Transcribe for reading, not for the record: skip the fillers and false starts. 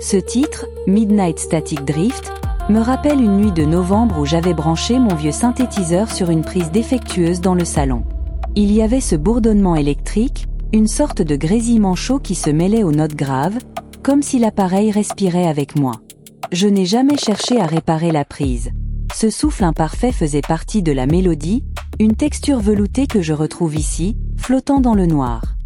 Ce titre, Midnight Static Drift, me rappelle une nuit de novembre où j'avais branché mon vieux synthétiseur sur une prise défectueuse dans le salon. Il y avait ce bourdonnement électrique, une sorte de grésillement chaud qui se mêlait aux notes graves, comme si l'appareil respirait avec moi. Je n'ai jamais cherché à réparer la prise. Ce souffle imparfait faisait partie de la mélodie, une texture veloutée que je retrouve ici, flottant dans le noir.